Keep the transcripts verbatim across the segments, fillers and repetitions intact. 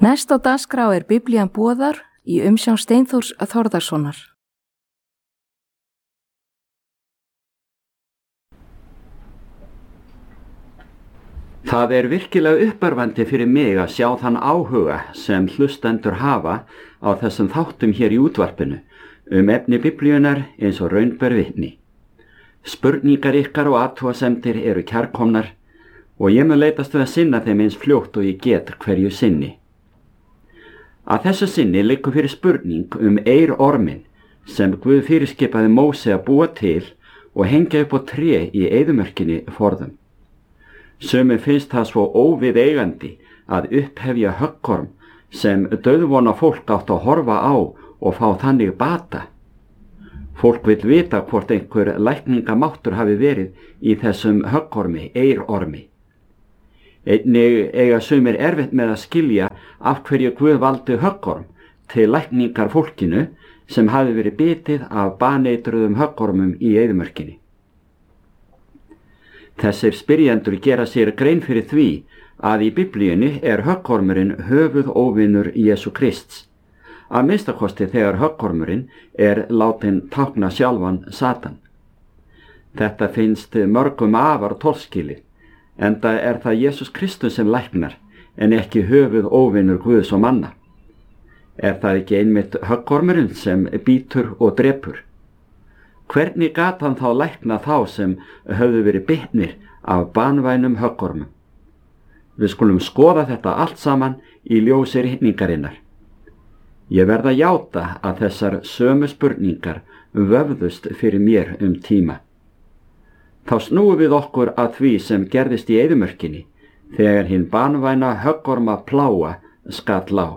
Næst á dagskrá er Biblían boðar í umsjón Steinþórs Þórðarsonar. Það er virkilega uppörvandi fyrir mig að sjá þann áhuga sem hlustendur hafa á þessum þáttum hér í útvarpinu um efni Biblíunar eins og raun ber vitni. Spurningar ykkar og athugasemdir eru kærkomnar og ég mun leitast við að sinna þeim eins fljótt og ég get hverju sinni. Að þessu sinni liggur fyrir spurning um eirorminn sem Guð fyrirskipaði Móse að búa til og hengja upp á tré í eyðimörkinni forðum. Sumum finnst það svo óviðeigandi að upphefja höggorm sem dauðvona fólk átt að horfa á og fá þannig bata. Fólk vill vita hvort einhver lækningamáttur hafi verið í þessum höggormi, eirormi. Einnig eiga sumir erfitt með að skilja af hverju Guð valdi höggorm til lækningar fólkinu sem hafi verið bitið af baneitruðum höggormum í eyðimörkinni. Þessir spyrjendur gera sér grein fyrir því að í Biblíunni er höggormurinn höfuðóvinur Jesú Krists, að minnstakosti þegar höggormurinn er látinn tákna sjálfan Satan. Þetta finnst mörgum afar torskilið, enda er það Jesús Kristus sem læknar en ekki höfuðóvinur Guðs og manna. Er það ekki einmitt höggormurinn sem bítur og drepur? Hvernig gat hann þá lækna þá sem höfðu verið bitnir af banvænum höggormum? Við skulum skoða þetta allt saman í ljósi ritningarinnar. Ég verð að játa að þessar sömu spurningar vöfðust fyrir mér um tíma. Þá snúum við okkur að því sem gerðist í eyðimörkinni þegar hinn banvæna höggorma plága skall á.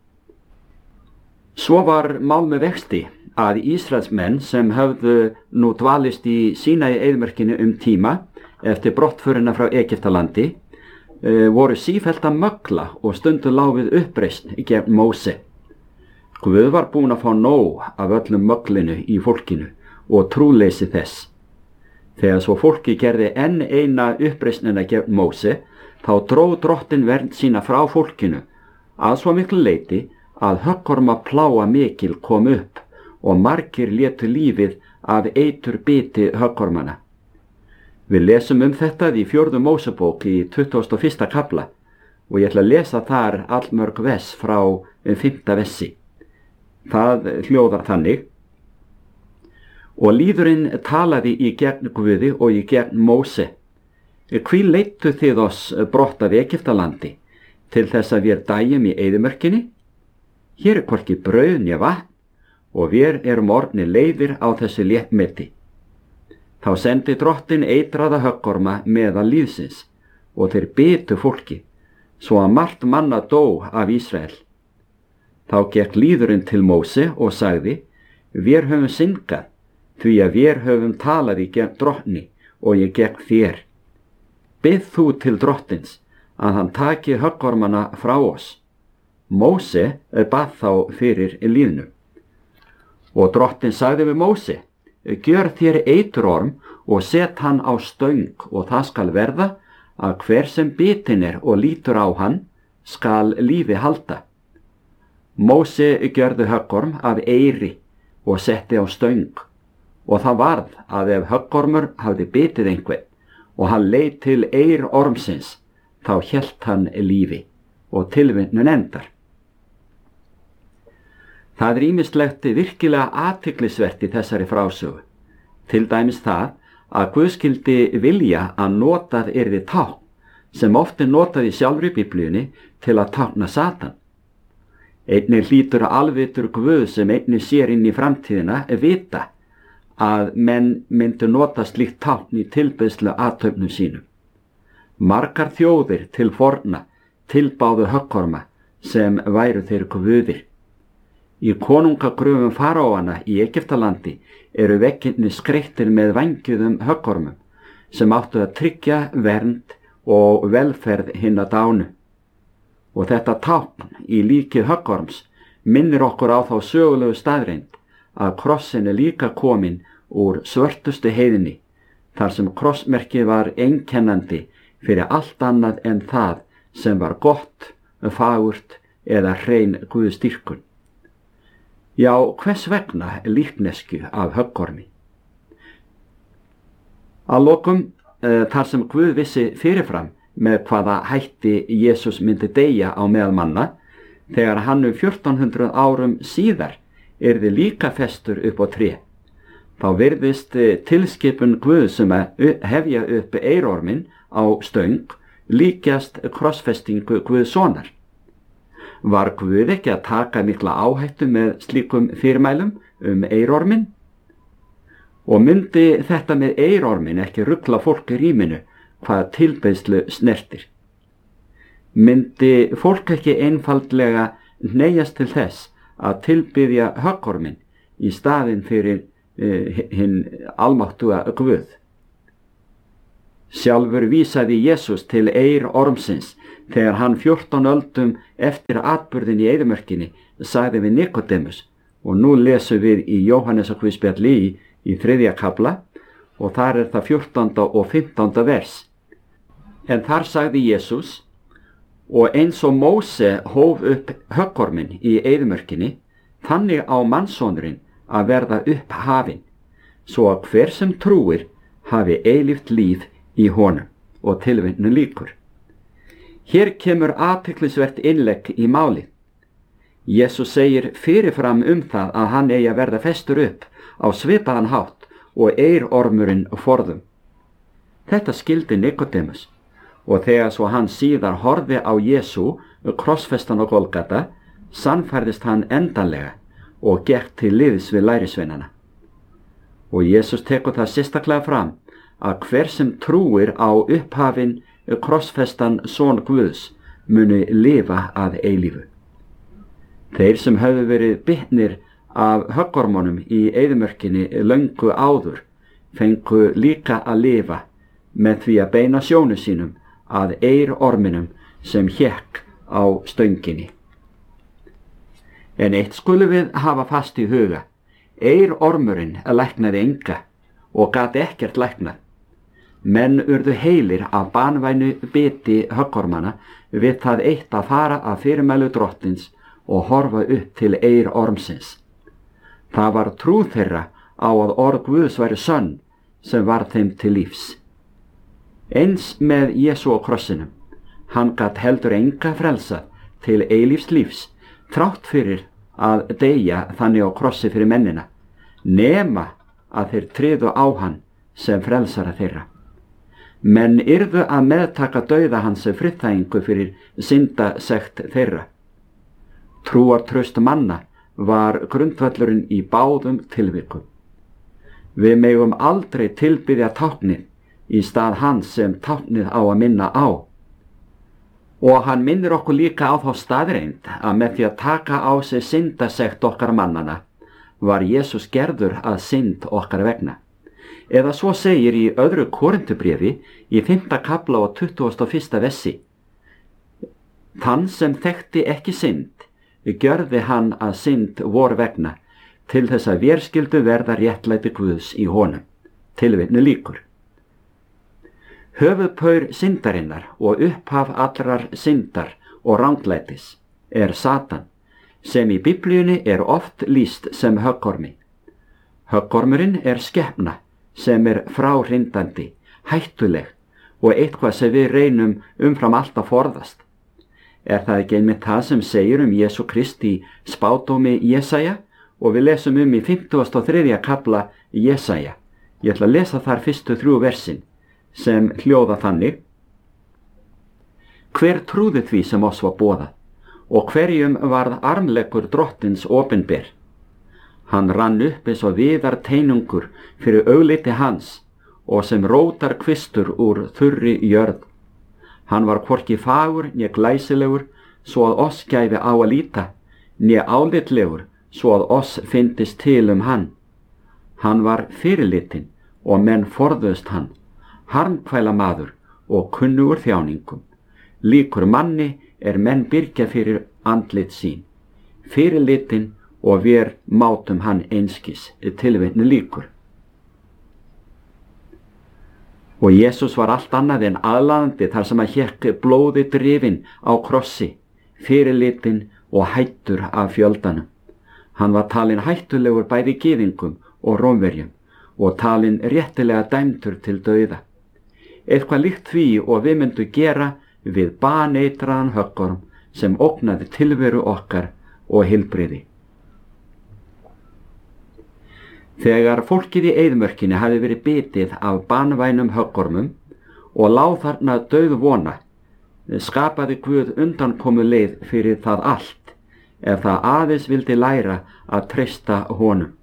Svo var mál með vexti að Ísraelsmenn sem höfðu nú dvalist í Sínaí eyðimörkinni um tíma eftir brottförina frá Egyptalandi e, voru sífellt að mögla og stundu lá við uppreisn gegn Móse. Guð var búinn að fá nóg af öllum möglinu í fólkinu og trúleysi þess. Þegar svo fólki gerði enn eina uppreisnina gegn Móse, þá dró drottin vernd sína frá fólkinu að svo miklu leyti að höggorma plága mikil kom upp og margir létu lífið af eiturbiti höggormana. Við lesum um þetta í fjórðu Mósebók í tuttugasta og fyrsta kafla og ég ætla að lesa þar allmörg vers frá fimmta versi. Það hljóðar þannig: Og líðurinn talaði í gegn Guði og í gegn Móse. Hví leiddu þið oss brott af Egyptalandi til þess að við dæjum í eyðimörkinni? Hér er hvorki brauð né vatn og við erum orðnir leiðir á þessu léttmeti. Þá sendi drottin eitraða höggorma meðal lífsins og þeir bitu fólki, svo að margt manna dó af Ísrael. Þá gekk líðurinn til Móse og sagði: Við höfum syndgað, því að við höfum talað í gegn drottni og ég gegn þér. Bið þú til drottins að hann taki höggormana frá oss. Móse bað þá fyrir líðnum. Og drottin sagði við Móse: Gjör þér eiturorm og set hann á stöng og það skal verða að hver sem bitin er og lítur á hann skal lífi halda. Móse gjörði höggorm af eyri og setti á stöng. Og það varð að ef höggormur hafði bitið einhvern og hann leit til eirormsins, þá hélt hann lífi og tilvinnun endar. Það er ýmislegt virkilega athyglisvert í þessari frásögu. Til dæmis það að Guð skyldi vilja að notað yrði tákn sem oft er notað í sjálfri Biblíunni til að tákna Satan. Einnig hlýtur alvitur Guð sem einnig sér inn í framtíðina vita að menn myndu nota slíkt tákn í tilbeiðslu athöfnum sínum. Margar þjóðir til forna tilbáðu höggorma sem væru þeir guðir. Í konungagröfum faraóanna í Egyptalandi eru veggirnir skreyttir með vængjuðum höggormum sem áttu að tryggja vernd og velferð hinna dánu. Og þetta tákn í líki höggorms minnir okkur á þá sögulegu staðreind að krossin er líka kominn úr svörtustu heiðinni, þar sem krossmerkið var einkennandi fyrir allt annað en það sem var gott, fagurt eða hrein guðstýrkun. Já, hvers vegna líknesku af höggormi? Að lokum, uh, þar sem Guð vissi fyrirfram með hvaða hætti Jesús myndi deyja á meðal manna, þegar hann um fjórtán hundruð árum síðar yrði líka festur upp á tré, þá virðist tilskipun Guðs sem að hefja upp eirormin á stöng líkjast krossfestingu Guðssonar. Var Guð ekki að taka mikla áhættu með slíkum fyrirmælum um eirormin? Og myndi þetta með eirormin ekki rugla fólk í rýminu hvað tilbeiðslu snertir? Myndi fólk ekki einfaldlega hneigjast til þess að tilbiðja höggormin í staðinn fyrir uh, hinn almáttuga Guð? Sjálfur vísaði Jesús til eirormsins þegar hann fjórtán öldum eftir atburðin í eyðimörkinni sagði við Nikodemus, og nú lesum við í Jóhannesarguðspjalli í, í þriðja kafla og þar er það fjórtánda og fimmtánda vers. En þar sagði Jesús: og eins og Móse hóf upp höggormin í eyðimörkinni, þannig á mannssonurinn að verða upp hafinn, svo að hver sem trúir hafi eilíft líf í honum. Og tilvitnun lýkur. Hér kemur athyglisvert innlegg í málið. Jesús segir fyrirfram um það að hann eigi að verða festur upp á svipaðan hátt og eirormurinn forðum. Þetta skildi Nikodemus, og þegar svo hann síðar horfði á Jesú krossfestan á Golgata, sannfærðist hann endanlega og gekk til liðs við lærisveinana. Og Jesús tekur það sérstaklega fram að hver sem trúir á upphafinn krossfestan son Guðs muni lifa að eilífu. Þeir sem höfðu verið bitnir af höggormunum í eyðimörkinni löngu áður fengu líka að lifa með því að beina sjónu sínum að eirorminum sem hékk á stönginni. En eitt skulum við hafa fast í huga: eirormurinn læknaði enga og gat ekkert læknað. Menn urðu heilir af banvænu biti höggormana við það eitt að fara að fyrirmælu drottins og horfa upp til eirormsins. Það var trú þeirra á að orð Guðs væri sönn sem var þeim til lífs. Eins með Jesú á krossinum. Hann gat heldur enga frelsað til eilífs lífs, þrátt fyrir að deyja þannig á krossi fyrir mennina, nema að þeir tryðu á hann sem frelsara þeirra. Menn yrðu að meðtaka dauða hans sem friðþægingu fyrir syndasekt þeirra. Trúartraust manna var grundvöllurinn í báðum tilvikum. Við megum aldrei tilbiðja táknið í stað hans sem táknið á að minna á. Og hann minnir okkur líka á þá staðreind að með því að taka á sig syndasekt okkar mannana var Jesús gerður að synd okkar vegna. Eða svo segir í öðru Korintubréfi í fimmta kafla og tuttugasta og fyrsta vessi: þann sem þekkti ekki synd gjörði hann að synd vor vegna, til þess að vér skyldu verða réttlæti Guðs í honum. Tilvitnun lýkur. Höfuðpaur syndarinnar og upphaf allrar syndar og ranglætis er Satan, sem í Biblíunni er oft lýst sem höggormi. Höggormurinn er skepna sem er fráhrindandi, hættuleg og eitthvað sem við reynum umfram allt að forðast. Er það ekki einmitt það sem segir um Jesú Krist í spádómi Jesaja, og við lesum um í fimmtugasta og þriðja kafla Jesaja. Ég ætla að lesa þar fyrstu þrjú versin sem hljóða þannig: hver trúði því sem oss var boðað, og hverjum varð armleggur drottins opinber? Hann rann upp eins og viðar teinungur fyrir augliti hans og sem rótar kvistur úr þurri jörð. Hann var hvorki fagur né glæsilegur svo að oss gæfi á að líta, né álitlegur svo að oss fyndist til um hann. Hann var fyrirlitin og menn forðust hann, harmkvæla maður og kunnugur þjáningum. Líkur manni er menn byrgja fyrir andlit sín, fyrirlitin og vér mátum hann einskis. Tilvitnun lýkur. Og Jesús var allt annað en aðlaðandi þar sem hann hékk blóði drifinn á krossi, fyrirlitin og hættur af fjöldanum. Hann var talinn hættulegur bæði gyðingum og Rómverjum og talinn réttilega dæmdur til dauða. Eitthvað líkt því og við myndum gera við baneitraðan höggorm sem ógnaði tilveru okkar og heilbrigði. Þegar fólkið í eyðimörkinni hafði verið bitið af banvænum höggormum og lá þarna dauð vona, skapaði Guð undankomu leið fyrir það allt, ef það aðeins vildi læra að treysta honum.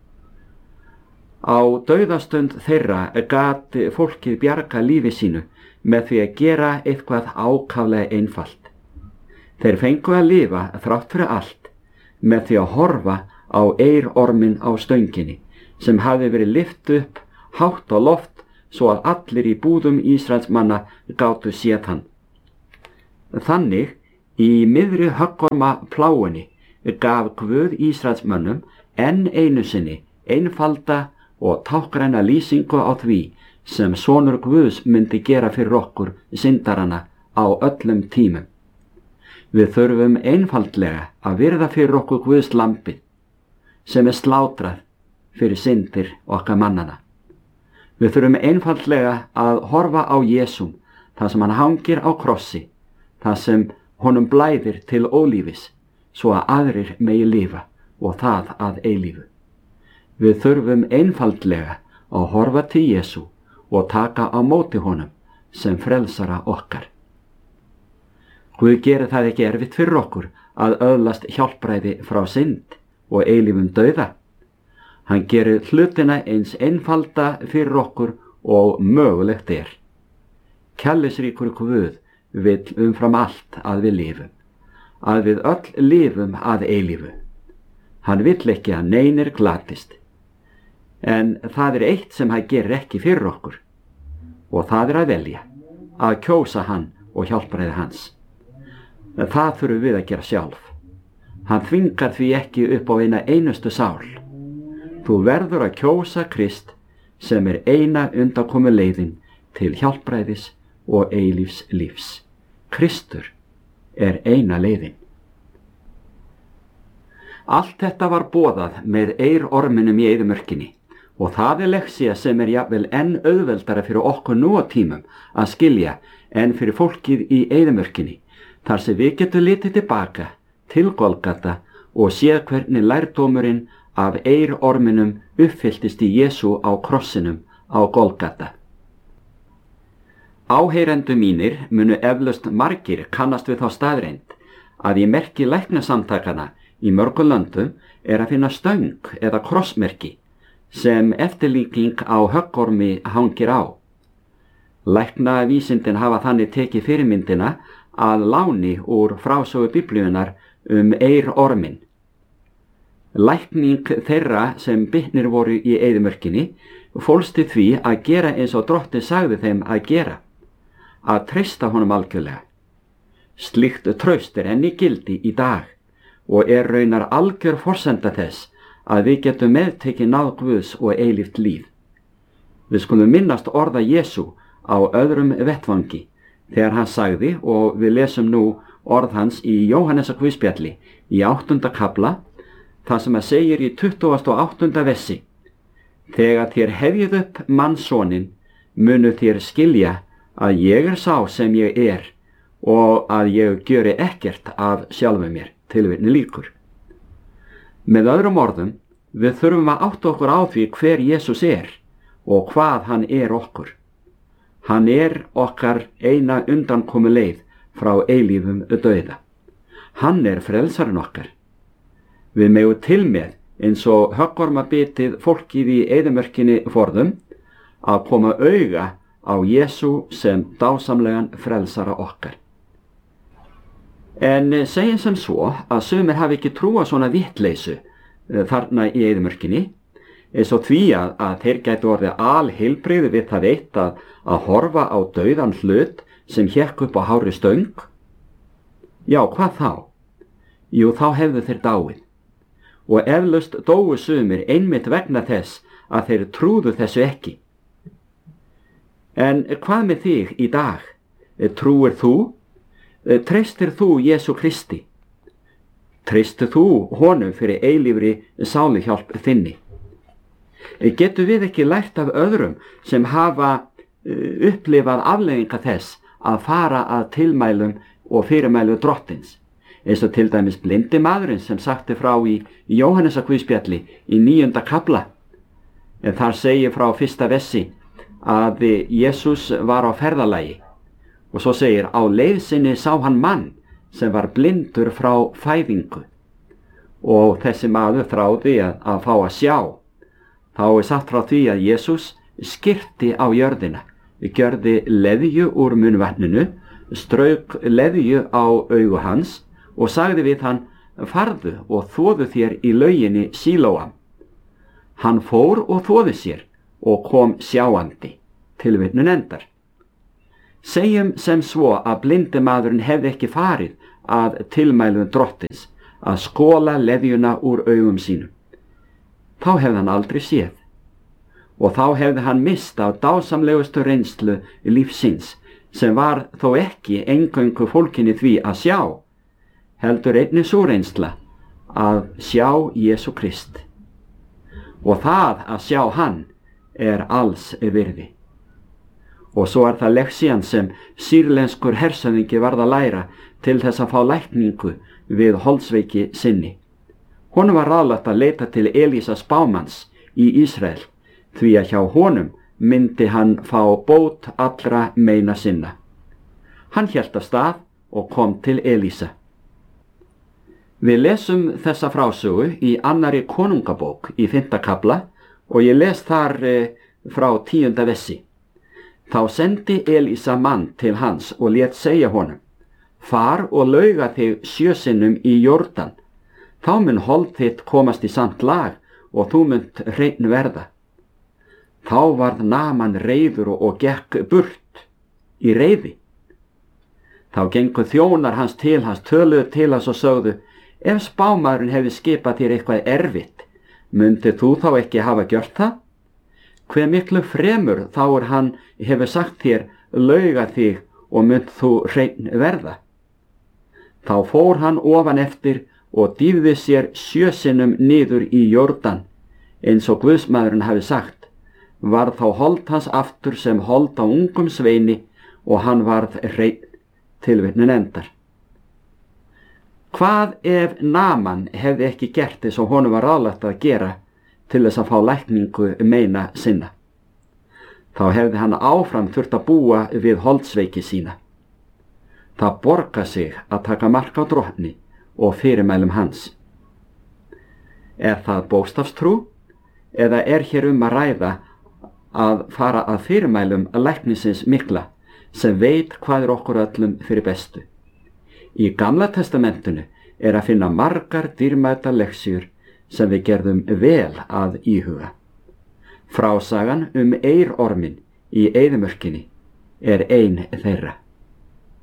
Á dauðastund þeirra gat fólkið bjarga lífi sínu með því að gera eitthvað ákaflega einfalt. Þeir fengu að lifa þrátt fyrir allt með því að horfa á eyrorminn á stönginni sem hafði verið lyft upp hátt á loft svo að allir í búðum Ísraelsmanna gátu séð hann. Þannig, í miðri höggorma pláunni gaf Guð Ísraelsmönnum enn einu sinni einfalda og tákgræna lýsingu á því sem sonur Guðs myndi gera fyrir okkur syndarana á öllum tímum. Við þurfum einfaldlega að virða fyrir okkur Guðs lambið sem er slátrað fyrir syndir okkar mannana. Við þurfum einfaldlega að horfa á Jesúm þar sem hann hangir á krossi, þar sem honum blæðir til ólífis svo að aðrir megi lifa og það að eilífu. Við þurfum einfaldlega að horfa til Jesú og taka á móti honum sem frelsara okkar. Guð gerir það ekki erfitt fyrir okkur að öðlast hjálpræði frá synd og eilífum dauða. Hann gerir hlutina eins einfalda fyrir okkur og mögulegt er. Kærleiksríkur Guð vill umfram allt að við lifum, að við öll lifum að eilífu. Hann vill ekki að neinir glatist. En það er eitt sem hann gerir ekki fyrir okkur og það er að velja, að kjósa hann og hjálpræði hans. Það þurfum við að gera sjálf. Hann þvingar því ekki upp á eina einustu sál. Þú verður að kjósa Krist sem er eina undankomu leiðin til hjálpræðis og eilífs lífs. Kristur er eina leiðin. Allt þetta var boðað með eyrorminum í eyðimörkinni og það er leksía sem er jafnvel enn auðveldara fyrir okkur nú á tímum að skilja en fyrir fólkið í eyðimörkinni, þar sem við getum litið tilbaka til Golgata og séð hvernig lærdómurinn af eyrorminum uppfylltist í Jesú á krossinum á Golgata. Áheyrendur mínir munu eflaust margir kannast við þá staðreynd að í merki læknasamtakana í mörgum löndum er að finna stöng eða krossmerki sem eftirlíking á höggormi hangir á. Læknavísindin hafa þannig tekið fyrirmyndina að láni úr frásögu Biblíunnar um eyrorminn. Lækning þeirra sem bitnir voru í eyðimörkinni fólst í því að gera eins og Drottinn sagði þeim að gera, að treysta honum algjörlega. Slíkt traust er enn í gildi í dag og er raunar algjör forsenda þess að við getum meðtekið náð Guðs og eilíft líf. Við skulum minnast orða Jesú á öðrum vettvangi þegar hann sagði, og við lesum nú orð hans í Jóhannesar Guðspjalli í áttunda kafla, það sem að segir í tuttugasta og áttunda versi: Þegar þér hefjið upp mannssonin, munu þér skilja að ég er sá sem ég er og að ég gjöri ekkert af sjálfu mér, tilvitni lýkur. Með öðrum orðum, við þurfum að átta okkur á því hver Jesús er og hvað hann er okkur. Hann er okkar eina undankomu leið frá eilífum dauða. Hann er frelsarinn okkar. Við megum til með, eins og höggormabitið fólkið í eyðimörkinni forðum, að koma auga á Jesú sem dásamlegan frelsara okkar. En segjum sem svo að sumir hafi ekki trúað svona vittleysu þarna í eyðimörkinni, eins og því að, að þeir gætu orðið alheilbrigði við það eitt að, að horfa á dauðan hlut sem hékk upp á hári stöng. Já, hvað þá? Jú, þá hefðu þeir dáið. Og eflaust dóu sumir einmitt vegna þess að þeir trúðu þessu ekki. En hvað með þig í dag? Trúir þú? Treystir þú Jesú Kristi? Treystu þú honum fyrir eilífri sáluhjálp þinni? Getum við ekki lært af öðrum sem hafa upplifað afleiðinga þess að fara að tilmælum og fyrirmælu drottins, eins og til dæmis blindi maðurinn sem sagti frá í Jóhannesarguðspjalli í níunda kafla. En þar segir frá fyrsta vessi að Jesús var á ferðalagi og svo segir: á leið sinni sá hann mann sem var blindur frá fæðingu, og þessi maður þráði að, að fá að sjá. Þá er sagt frá því að Jesús skyrti á jörðina, gjörði leðju úr munnvatninu, strauk leðju á augu hans og sagði við hann: farðu og þvoðu þér í lauginni Sílóam. Hann fór og þvoði sér og kom sjáandi. Tilvitnun endar. Segjum sem svo að blindi maðurinn hefði ekki farið að tilmælum drottins að skóla leðjuna úr augum sínum. Þá hefði hann aldrei séð, og þá hefði hann mist á dásamlegustu reynslu lífsins, sem var þó ekki eingöngu fólkinni því að sjá, heldur einnig sú reynsla að sjá Jesú Krist. Og það að sjá hann er alls virði. Og svo er það leksían sem sýrlenskur hershöfðingi varð að læra til þess að fá lækningu við holdsveiki sinni. Honum var ráðlagt að leita til Elísa spámanns í Ísrael, því að hjá honum myndi hann fá bót allra meina sinna. Hann hélt af stað og kom til Elísa. Við lesum þessa frásögu í annarri konungabók í fimmta kafla og ég les þar eh, frá tíunda vessi. Þá sendi Elísa mann til hans og lét segja honum: far og lauga þig sjö sinnum í Jórdan, þá mun hold þitt komast í samt lag og þú munt hreinn verða. Þá varð Naaman reiður og gekk burt í reiði. Þá gengu þjónar hans til hans, töluðu til hans og sögðu: ef spámaðurinn hefði skipað þér eitthvað erfitt, mundi þú þá ekki hafa gjört það? Hve miklu fremur þá er hann hefur sagt þér: lauga þig og munt þú hreinn verða. Þá fór hann ofan eftir og dýfði sér sjö sinnum niður í Jórdan, eins og Guðsmaðurinn hafi sagt. Varð þá hold hans aftur sem hold á ungum sveini og hann varð hreinn. Tilvitnun endar. Hvað ef Naaman hefði ekki gert þess og honum var ráðlagt að gera til þess að fá lækningu meina sinna? Þá hefði hann áfram þurft að búa við holdsveiki sína. Það borgar sig að taka mark á drottni og fyrirmælum hans. Er það bókstafstrú eða er hér um að ræða að fara að fyrirmælum læknisins mikla sem veit hvað er okkur öllum fyrir bestu? Í Gamla testamentinu er að finna margar dýrmæta leksjur sem við gerðum vel að íhuga. Frásagan um eyrormin í eyðimörkinni er ein þeirra.